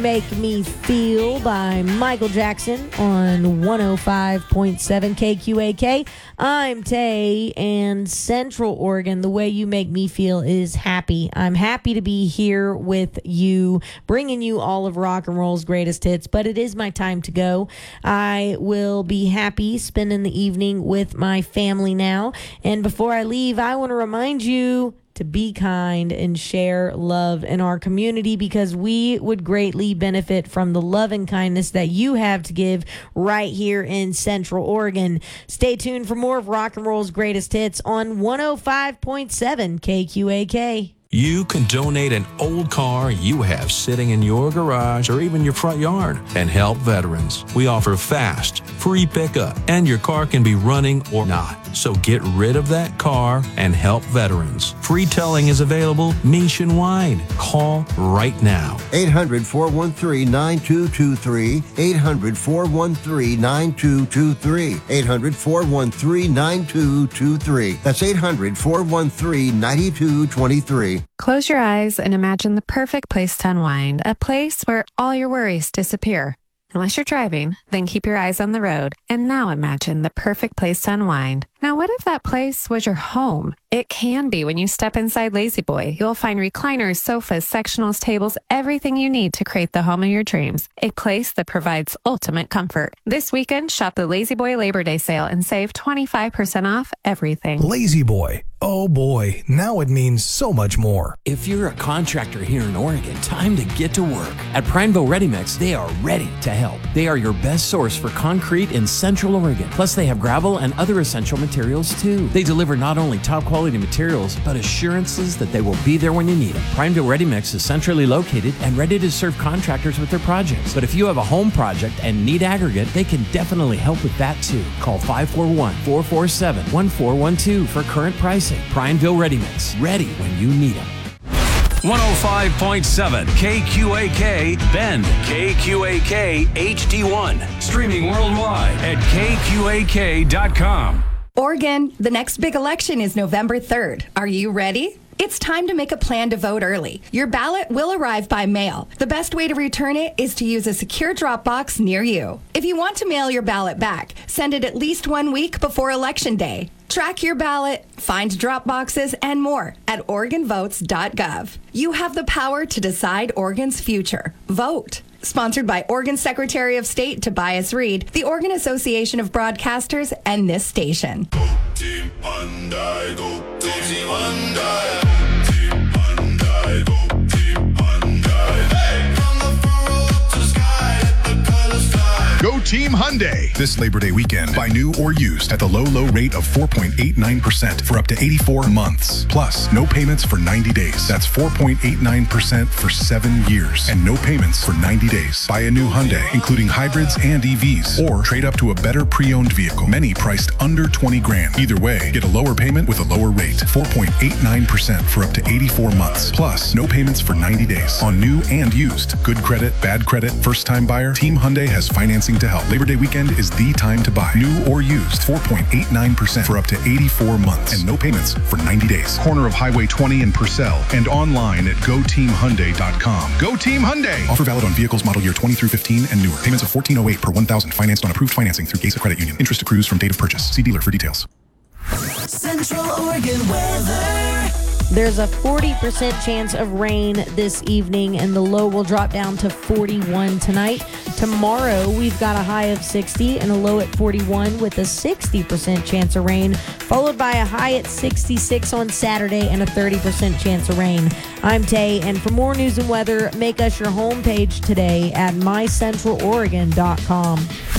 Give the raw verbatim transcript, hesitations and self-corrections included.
Make Me Feel by Michael Jackson on one oh five point seven K Q A K. I'm Tay, and Central Oregon, the way you make me feel is happy. I'm happy to be here with you, bringing you all of rock and roll's greatest hits, but it is my time to go. I will be happy spending the evening with my family now, and before I leave, I want to remind you to be kind and share love in our community, because we would greatly benefit from the love and kindness that you have to give right here in Central Oregon. Stay tuned for more of rock and roll's greatest hits on one oh five point seven K Q A K. You can donate an old car you have sitting in your garage or even your front yard and help veterans. We offer fast, free pickup, and your car can be running or not. So get rid of that car and help veterans. Free towing is available nationwide. Call right now. eight hundred, four one three, nine two two three. eight hundred, four one three, nine two two three. eight hundred, four one three, nine two two three. That's eight hundred, four one three, nine two two three. Close your eyes and imagine the perfect place to unwind, a place where all your worries disappear. Unless you're driving, then keep your eyes on the road, and now imagine the perfect place to unwind. Now, what if that place was your home? It can be when you step inside Lazy Boy. You'll find recliners, sofas, sectionals, tables, everything you need to create the home of your dreams. A place that provides ultimate comfort. This weekend, shop the Lazy Boy Labor Day sale and save twenty-five percent off everything. Lazy Boy. Oh boy, now it means so much more. If you're a contractor here in Oregon, time to get to work. At Prineville Ready Mix, they are ready to help. They are your best source for concrete in Central Oregon. Plus, they have gravel and other essential materials too. They deliver not only top quality materials, but assurances that they will be there when you need them. Prineville Ready Mix is centrally located and ready to serve contractors with their projects. But if you have a home project and need aggregate, they can definitely help with that too. Call five four one, four four seven, one four one two for current pricing. Prineville Ready Mix, ready when you need them. one oh five point seven K Q A K Bend, K Q A K H D one, streaming worldwide at K Q A K dot com. Oregon, the next big election is November third. Are you ready? It's time to make a plan to vote early. Your ballot will arrive by mail. The best way to return it is to use a secure drop box near you. If you want to mail your ballot back, send it at least one week before Election Day. Track your ballot, find drop boxes, and more at Oregon Votes dot gov. You have the power to decide Oregon's future. Vote. Sponsored by Oregon Secretary of State Tobias Reed, the Oregon Association of Broadcasters, and this station. Go Team Hyundai, go Team Hyundai. Team Hyundai, go Team Hyundai. Hey! From the furrow up to the sky, at the color sky. Go Team Hyundai. This Labor Day weekend, buy new or used at the low, low rate of four point eight nine percent for up to eighty-four months. Plus, no payments for ninety days. That's four point eight nine percent for seven years. And no payments for ninety days. Buy a new Hyundai, including hybrids and E Vs. Or trade up to a better pre-owned vehicle. Many priced under twenty grand. Either way, get a lower payment with a lower rate. four point eight nine percent for up to eighty-four months. Plus, no payments for ninety days. On new and used. Good credit, bad credit, first-time buyer. Team Hyundai has financing to help. Labor Day weekend is the time to buy. New or used. four point eight nine percent for up to eighty-four months. And no payments for ninety days. Corner of Highway twenty in Purcell. And online at go team hyundai dot com. Go Team Hyundai! Offer valid on vehicles model year twenty through fifteen and newer. Payments of fourteen oh eight per one thousand financed on approved financing through Gesa Credit Union. Interest accrues from date of purchase. See dealer for details. Central Oregon weather. There's a forty percent chance of rain this evening, and the low will drop down to forty-one tonight. Tomorrow, we've got a high of sixty and a low at forty-one with a sixty percent chance of rain, followed by a high at sixty-six on Saturday and a thirty percent chance of rain. I'm Tay, and for more news and weather, make us your homepage today at my central oregon dot com.